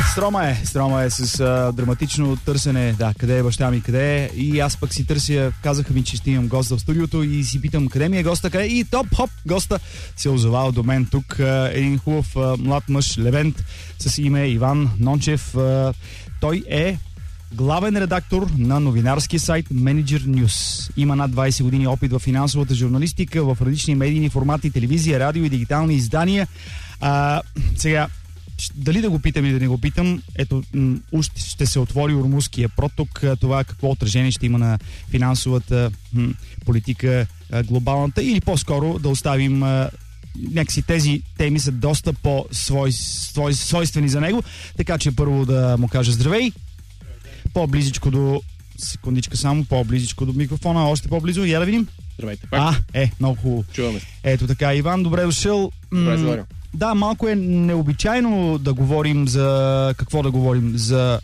Строма е с драматично търсене. Да, къде е баща ми, къде е? И аз пък си търся, казаха ми, че ще имам гост в студиото и си питам къде ми е госта, къде? И топ-хоп, госта се озовал до мен тук. Един хубав млад мъж, Левент, с име Иван Нончев. Той е главен редактор на новинарския сайт Manager News. Има над 20 години опит в финансовата журналистика, в различни медийни формати, телевизия, радио и дигитални издания. Сега, дали да го питам или да не го питам, ето, ще се отвори Ормузския проток. Това какво отражение ще има на финансовата политика, глобалната, или по-скоро да оставим някакси тези теми са доста по-свойствени за него. Така че първо да му кажа здравей. По-близичко до... Секундичка само, по-близичко до микрофона, още по-близо. Я да видим. Здравейте пак. Много хубаво. Чуваме се. Ето така, Иван, добре дошъл. Добре заварил. Да, малко е необичайно да говорим за... Какво да говорим? За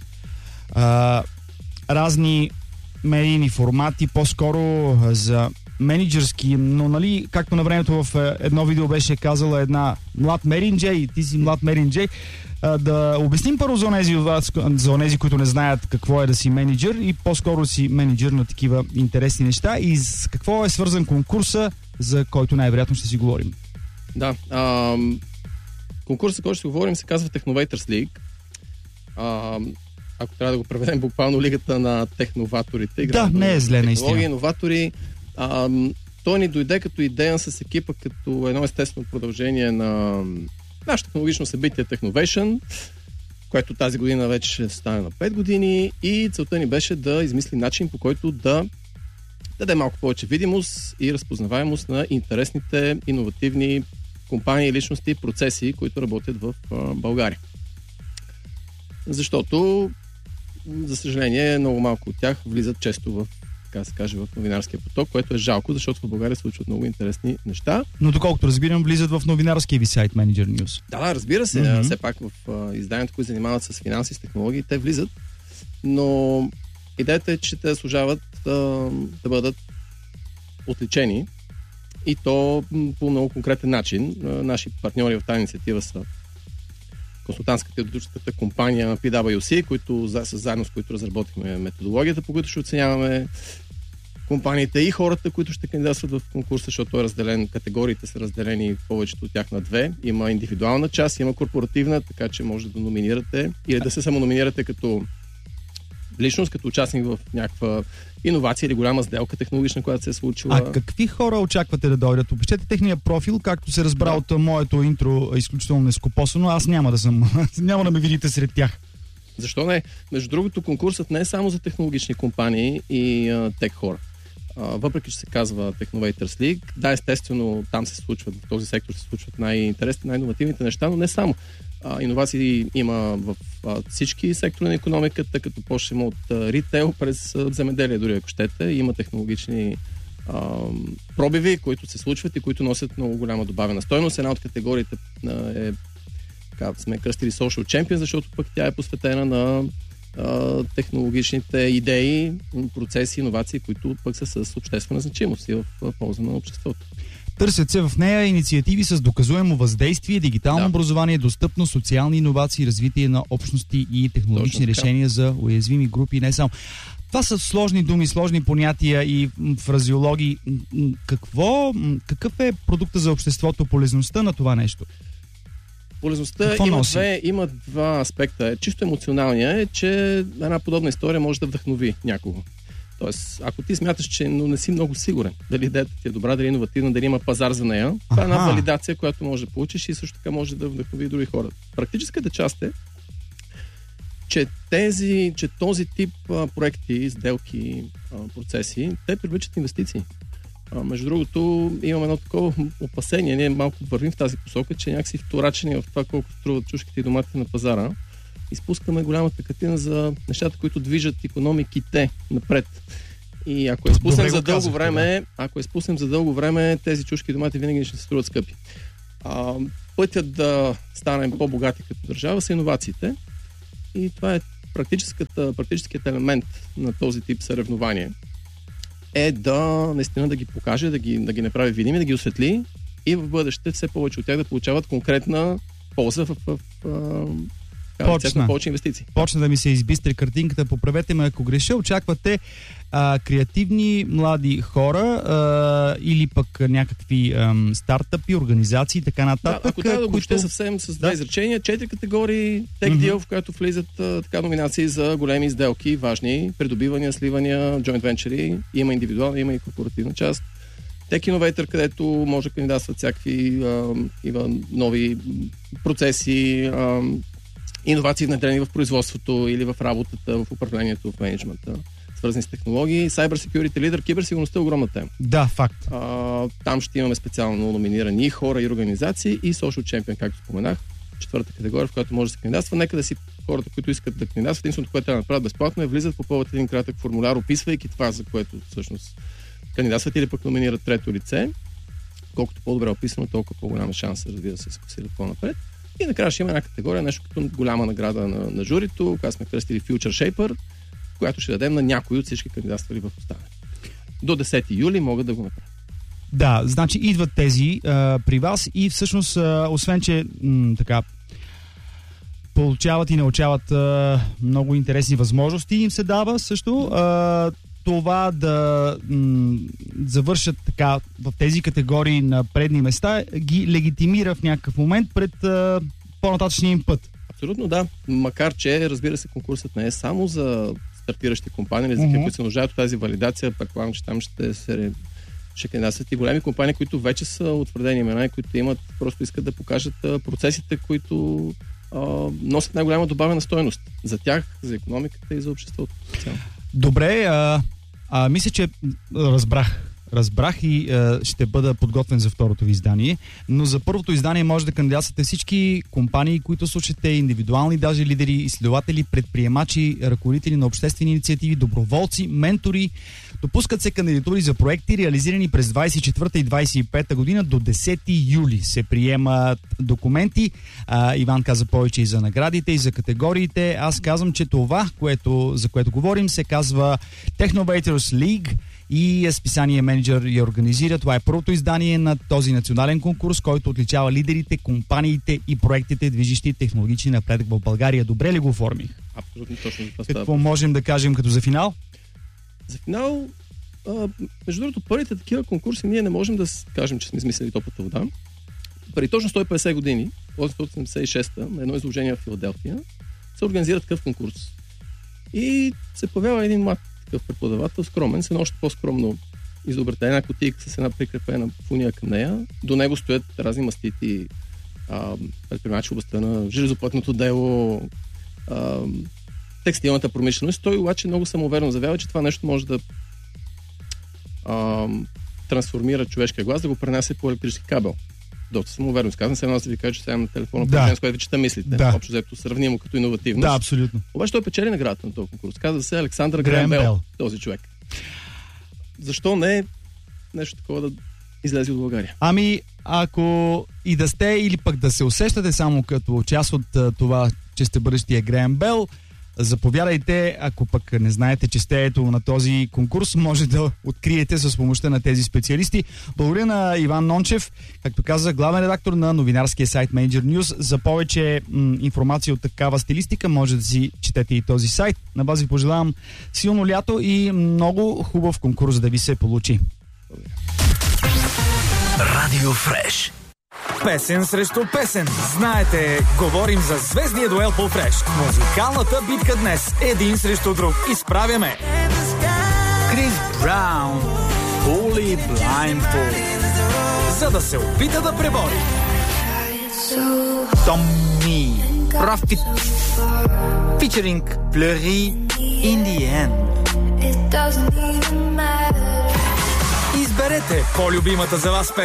разни медийни формати, по-скоро за менеджерски, но нали, както на времето в едно видео беше казала една млад меринджей, ти си млад меринджей, да обясним първо за онези, които не знаят какво е да си менеджер и по-скоро си менеджер на такива интересни неща и с какво е свързан конкурса, за който най-вероятно ще си говорим. Да, конкурсът, който ще говорим, се казва Technovators League. Ако трябва да го преведем буквално, лигата на техноваторите. Да, не е зле, наистина. Технологии, иноватори. Той ни дойде като идея с екипа, като едно естествено продължение на нашето технологично събитие Technovation, което тази година вече ще стане на 5 години и целта ни беше да измислим начин, по който да даде малко повече видимост и разпознаваемост на интересните, иновативни компании, личности и процеси, които работят в България. Защото, за съжаление, много малко от тях влизат често в, така се каже, в новинарския поток, което е жалко, защото в България случват много интересни неща. Но доколкото разбирам, влизат в новинарския ви сайт Manager News. Да, разбира се. Все пак в изданието, които занимават с финанси, с технологии, те влизат, но идеята е, че те заслужават да бъдат отличени и то по много конкретен начин. Наши партньори в тази инициатива са консултантската и аудиторската компания PwC, заедно с които разработихме методологията, по които ще оценяваме компаниите и хората, които ще кандидатстват в конкурса, защото той е разделен, категориите са разделени повечето от тях на две. Има индивидуална част, има корпоративна, така че може да номинирате или да се самономинирате като личност, като участник в някаква иновация или голяма сделка технологична, която се е случила. А какви хора очаквате да дойдат? Обещете техния профил, както се разбра от моето интро, изключително нескопосано, аз няма да ме видите сред тях. Защо не? Между другото, конкурсът не е само за технологични компании и тек хора. Въпреки, че се казва Technovators League, да, естествено, там се случват, в този сектор се случват най-интересни, най-иновативните неща, но не само. Иновации има в всички сектори на икономиката, като почнем от ритейл през земеделие, дори ако щете. Има технологични пробиви, които се случват и които носят много голяма добавена стойност. Една от категориите е, сме кръстили Social Champion, защото пък тя е посветена на технологичните идеи, процеси, иновации, които пък са с обществена значимост и в полза на обществото. Търсят се в нея инициативи с доказуемо въздействие, дигитално образование, достъпно, социални иновации, развитие на общности и технологични решения за уязвими групи, не само. Това са сложни думи, сложни понятия и фразеологии. Какъв е продукта за обществото, полезността на това нещо? Полезността има два аспекта. Чисто емоционалния е, че една подобна история може да вдъхнови някого. Тоест, ако ти смяташ, че не си много сигурен дали идеята ти е добра, дали е иновативна, дали има пазар за нея, това е една валидация, която може да получиш и също така може да вдъхнови други хора. Практическата част е, че този тип проекти, сделки, процеси, те привличат инвестиции. Между другото, имам едно такова опасение, ние малко вървим в тази посока, че някакси вторачени в това колко струват чушките и доматите на пазара, изпускаме голямата картина за нещата, които движат икономиките напред. И ако изпуснем за дълго време, тези чушки и домати винаги ще се струват скъпи. Пътят да станем по-богати като държава са иновациите. И това е практическият елемент на този тип съревнование. Е наистина да ги покаже, да ги направи видими, да ги осветли и в бъдеще все повече от тях да получават конкретна полза в повече инвестиции. Почна да ми се избистри картинката, поправете ме ако греша, очаквате креативни млади хора или пък някакви стартъпи, организации, така нататък. Да, ако трябва да обобщя съвсем с две изречения, 4 категории Tech Deal, в която влизат номинации за големи сделки, важни, придобивания, сливания, joint venture, има индивидуална, има и корпоративна част. Tech Innovator, където може да кандидатстват всякакви нови процеси, иновации внедрени в производството или в работата, в управлението, в мениджмента, свързани с технологии. Cyber Security Leader, киберсигурността е огромна тема. Да, факт. Там ще имаме специално номинирани хора и организации и Social Champion, както споменах. 4-та категория, в която може да се кандидатства. Нека да си хората, които искат да кандидатстват, единственото, което трябва да направят безплатно е влизат, попълват един кратък формуляр, описвайки това, за което всъщност кандидатстват или пък номинират трето лице. Колкото по-добре описано, толкова по-голяма шанс, разбира да се фокусират по-напред. И накрая ще има една категория, нещо като голяма награда на журито, която сме кръстили Future Shaper, която ще дадем на някой от всички кандидатствали в останалите. До 10 юли могат да го направят. Да, значи идват тези при вас и всъщност, освен че така получават и научават много интересни възможности, им се дава също това да завършат така в тези категории на предни места, ги легитимира в някакъв момент пред по-нататъчния им път. Абсолютно да, макар че, разбира се, конкурсът не е само за стартиращи компании, за които се нуждаят от тази валидация, предполагам, че там ще кандидатстват и големи компании, които вече са утвърдени имена и които имат, просто искат да покажат процесите, които носят най-голяма добавена стойност за тях, за икономиката и за обществото. Добре, мисля, че разбрах и ще бъда подготвен за второто ви издание, но за първото издание може да кандидатствате всички компании, които слушате, индивидуални даже лидери, изследователи, предприемачи, ръководители на обществени инициативи, доброволци, ментори. Допускат се кандидатури за проекти, реализирани през 24 и 25 година. До 10 юли се приемат документи. Иван каза повече и за наградите, и за категориите. Аз казвам, че това, за което говорим, се казва Technovators League и списание Менеджер я организира. Това е първото издание на този национален конкурс, който отличава лидерите, компаниите и проектите, движещи технологични напредък в България. Добре ли го оформих? Абсолютно точно. Какво можем да кажем като за финал? За финал, между другото, първите такива конкурси ние не можем да кажем, че сме измислили топлата вода. Преди точно 150 години, 1976-та, на едно изложение в Филаделфия, се организира такъв конкурс. И се появява един млад такъв преподавател, скромен, с едно още по-скромно изобретение, една кутийка с една прикрепена фуния към нея. До него стоят разни мастити, предприемачи в областта на железопътното дело, текстилната промишленост. Той обаче много самоуверено заявява, че това нещо може да трансформира човешкия глас, да го пренася по електрически кабел. Доста самоуверено сказано. Сега да ви кажа, че сега на телефона, с което ви чета мислите. Да. Общо взето сравнимо като иновативност. Да, абсолютно. Обаче той печели наградата на този конкурс. Казва се Александър Грем Бел, този човек. Защо не нещо такова да излезе от България? Ами, ако и да сте или пък да се усещате само като част от това, че сте бъдещия Грем Бел, заповядайте. Ако пък не знаете, че сте на този конкурс, може да откриете с помощта на тези специалисти. Благодаря на Иван Нончев, както каза, главен редактор на новинарския сайт Major News. За повече информация от такава стилистика може да си четете и този сайт. На база ви пожелавам силно лято и много хубав конкурс да ви се получи. Радио Фреш. Песен срещу песен. Знаете, говорим за звездния дуел по Фреш. Музикалната битка днес. Един срещу друг. Изправяме Крис Браун, Fully Blindfold, за да се опита да пребори Tommy, Profit, featuring Fleury, In the End. Изберете по-любимата за вас песен.